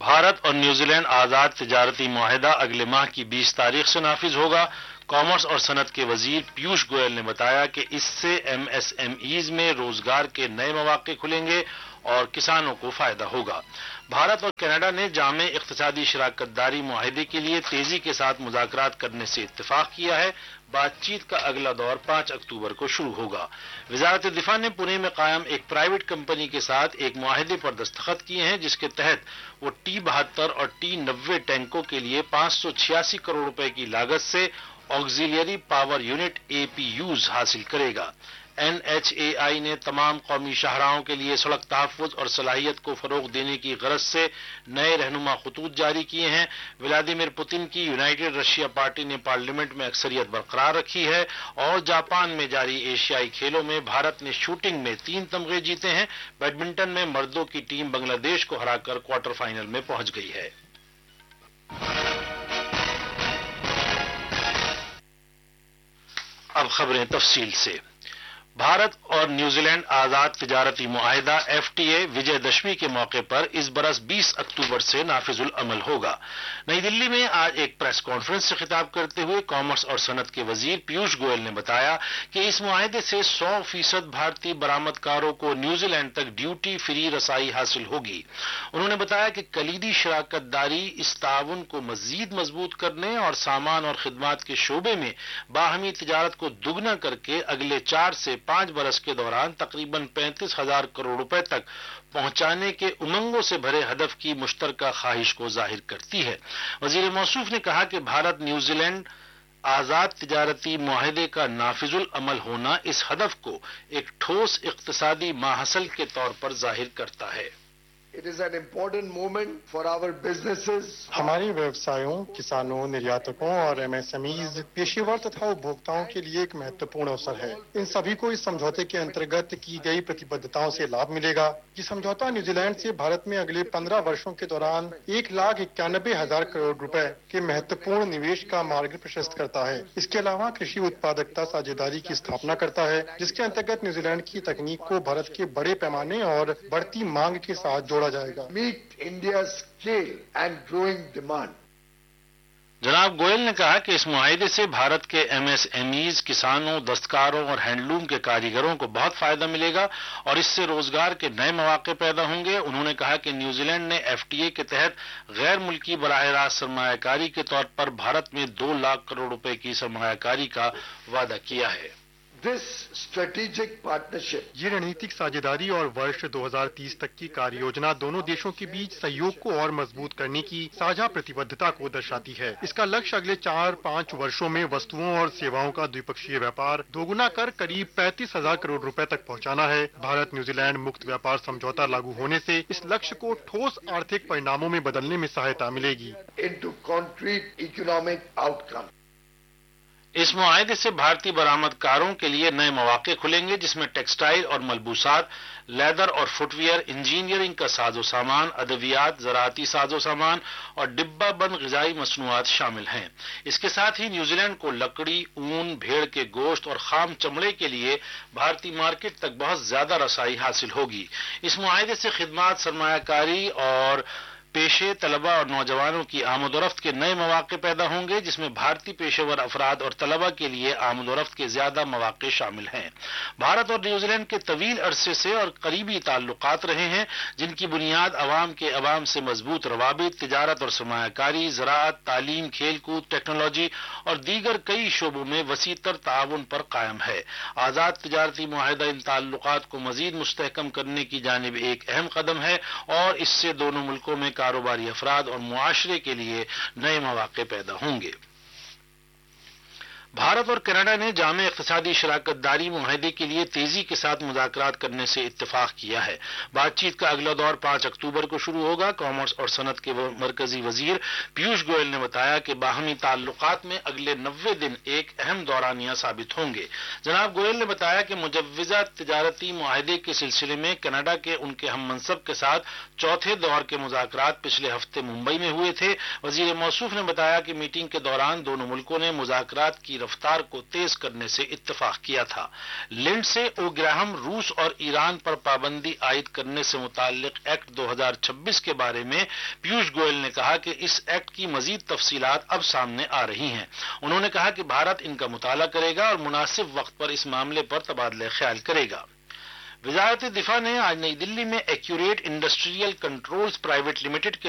بھارت اور New Zealand آزاد تجارتی معاہدہ اگلے ماہ کی 20 تاریخ سے نافذ ہوگا۔ کامرس اور صنعت کے وزیر پیوش گوئل نے بتایا کہ اس سے ایم ایس ایم ایز میں روزگار کے نئے مواقع کھلیں گے اور کسانوں کو فائدہ ہوگا۔ بھارت اور کینیڈا نے جامع اقتصادی شراکت داری معاہدے کے لیے تیزی کے ساتھ مذاکرات کرنے سے اتفاق کیا ہے۔ بات چیت کا اگلا دور 5 اکتوبر کو شروع ہوگا۔ وزارت دفاع نے پونے میں قائم ایک پرائیویٹ کمپنی کے ساتھ ایک معاہدے پر دستخط کیے ہیں، جس کے تحت وہ T-72 اور T-90 ٹینکوں کے لیے 586 کروڑ روپے کی لاگت سے آگزیلری پاور یونٹ APUs حاصل کرے گا۔ NHAI نے تمام قومی شاہراہوں کے لیے سڑک تحفظ اور صلاحیت کو فروغ دینے کی غرض سے نئے رہنما خطوط جاری کیے ہیں۔ ولادیمیر پوتن کی یونائیٹڈ رشیا پارٹی نے پارلیمنٹ میں اکثریت برقرار رکھی ہے اور جاپان میں جاری ایشیائی کھیلوں میں بھارت نے شوٹنگ میں 3 تمغے جیتے ہیں۔ بیڈمنٹن میں مردوں کی ٹیم بنگلہ دیش کو ہرا کر کوارٹر فائنل میں پہنچ گئی ہے۔ اب خبریں تفصیل سے۔ بھارت اور نیوزی لینڈ آزاد تجارتی معاہدہ FTA وجے دشمی کے موقع پر اس برس 20 اکتوبر سے نافذ العمل ہوگا۔ نئی دلی میں آج ایک پریس کانفرنس سے خطاب کرتے ہوئے کامرس اور صنعت کے وزیر پیوش گوئل نے بتایا کہ اس معاہدے سے 100% بھارتی برآمد کاروں کو نیوزی لینڈ تک ڈیوٹی فری رسائی حاصل ہوگی۔ انہوں نے بتایا کہ کلیدی شراکت داری اس تعاون کو مزید مضبوط کرنے اور سامان اور خدمات کے شعبے میں باہمی تجارت کو دگنا کر کے اگلے 4 سے 5 برس کے دوران تقریباً 35,000 کروڑ روپے تک پہنچانے کے امنگوں سے بھرے ہدف کی مشترکہ خواہش کو ظاہر کرتی ہے۔ وزیر موصوف نے کہا کہ بھارت نیوزی لینڈ آزاد تجارتی معاہدے کا نافذ العمل ہونا اس ہدف کو ایک ٹھوس اقتصادی ماحصل کے طور پر ظاہر کرتا ہے۔ It is an important moment for our businesses. ہمارے ویوسایوں، کسانوں، نریاتکوں اور MSMEs پیشے ور تتھا اپبھوکتاؤں کے لیے ایک مہتوپورن اوسر ہے۔ ان سبھی کو اس سمجھوتے کے انترگت کی گئی پرتیبدھتاؤں سے لابھ ملے گا۔ یہ سمجھوتا نیوزی لینڈ سے بھارت میں اگلے 15 برسوں کے دوران 1,91,000 کروڑ روپے کے مہتوپورن نویش کا مارگ پرشست کرتا ہے۔ اس کے علاوہ کرشی اتپادکتا ساجھیداری کی استھاپنا کرتا ہے، جس کے انترگت نیوزی لینڈ کی تکنیک کو بھارت کے بڑے پیمانے اور بڑھتی مانگ کے ساتھ جوڑا جائے گا۔ Meet India's scale and growing demand. جناب گوئل نے کہا کہ اس معاہدے سے بھارت کے MSMEs، کسانوں، دستکاروں اور ہینڈلوم کے کاریگروں کو بہت فائدہ ملے گا اور اس سے روزگار کے نئے مواقع پیدا ہوں گے۔ انہوں نے کہا کہ نیوزی لینڈ نے FTA کے تحت غیر ملکی براہ راست سرمایہ کاری کے طور پر بھارت میں 2 لاکھ کروڑ روپے کی سرمایہ کاری کا وعدہ کیا ہے۔ This strategic partnership یہ رਣنیتک ساجھیداری اور ورش 2030 تک کی کاریہ یوجنا دونوں دیشوں کے بیچ سہیوگ کو اور مضبوط کرنے کی ساجھا پرتیبدھتا کو درشاتی ہے۔ اس کا لکش اگلے 4-5 برسوں میں وستوؤں اور سیواؤں کا دوپکشیہ ویاپار دوگنا کر قریب 35,000 کروڑ روپے تک پہنچانا ہے۔ بھارت نیوزی لینڈ مکت ویاپار سمجھوتا لاگو ہونے سے اس لکش کو ٹھوس آرتھک پریناموں میں بدلنے میں سہایتا ملے گی۔ into concrete economic outcomes. اس معاہدے سے بھارتی برآمد کاروں کے لیے نئے مواقع کھلیں گے، جس میں ٹیکسٹائل اور ملبوسات، لیدر اور فٹ ویئر، انجینئرنگ کا ساز و سامان، ادویات، زراعتی ساز و سامان اور ڈبہ بند غذائی مصنوعات شامل ہیں۔ اس کے ساتھ ہی نیوزی لینڈ کو لکڑی، اون، بھیڑ کے گوشت اور خام چمڑے کے لیے بھارتی مارکیٹ تک بہت زیادہ رسائی حاصل ہوگی۔ اس معاہدے سے خدمات، سرمایہ کاری اور پیشے، طلبہ اور نوجوانوں کی آمد و رفت کے نئے مواقع پیدا ہوں گے، جس میں بھارتی پیشے ور افراد اور طلبہ کے لیے آمد و رفت کے زیادہ مواقع شامل ہیں۔ بھارت اور نیوزی لینڈ کے طویل عرصے سے اور قریبی تعلقات رہے ہیں، جن کی بنیاد عوام کے عوام سے مضبوط روابط، تجارت اور سرمایہ کاری، زراعت، تعلیم، کھیل کود، ٹیکنالوجی اور دیگر کئی شعبوں میں وسیع تر تعاون پر قائم ہے۔ آزاد تجارتی معاہدہ ان تعلقات کو مزید مستحکم کرنے کی جانب ایک اہم قدم ہے اور اس سے دونوں ملکوں میں کاروباری افراد اور معاشرے کے لیے نئے مواقع پیدا ہوں گے۔ بھارت اور کینیڈا نے جامع اقتصادی شراکت داری معاہدے کے لیے تیزی کے ساتھ مذاکرات کرنے سے اتفاق کیا ہے۔ بات چیت کا اگلا دور 5 اکتوبر کو شروع ہوگا۔ کامرس اور صنعت کے مرکزی وزیر پیوش گوئل نے بتایا کہ باہمی تعلقات میں اگلے 90 دن ایک اہم دورانیہ ثابت ہوں گے۔ جناب گوئل نے بتایا کہ مجوزہ تجارتی معاہدے کے سلسلے میں کینیڈا کے ان کے ہم منصب کے ساتھ چوتھے دور کے مذاکرات پچھلے ہفتے ممبئی میں ہوئے تھے۔ وزیر موصوف نے بتایا کہ میٹنگ کے دوران دونوں ملکوں نے مذاکرات کی رفتار کو تیز کرنے سے اتفاق کیا تھا۔ لنڈسے او گراہم روس اور ایران پر پابندی عائد کرنے سے متعلق ایکٹ 2026 کے بارے میں پیوش گوئل نے کہا کہ اس ایکٹ کی مزید تفصیلات اب سامنے آ رہی ہیں۔ انہوں نے کہا کہ بھارت ان کا مطالعہ کرے گا اور مناسب وقت پر اس معاملے پر تبادلہ خیال کرے گا۔ وزارت دفاع نے آج نئی دلی میں accurate industrial controls private limited کے